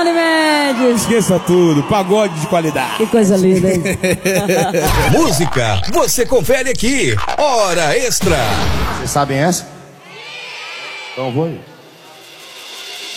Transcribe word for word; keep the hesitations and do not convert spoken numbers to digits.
Johnny Mendes. Esqueça tudo, pagode de qualidade. Que coisa linda, hein? Música, você confere aqui. Hora Extra. Vocês sabem essa? Então eu vou ir.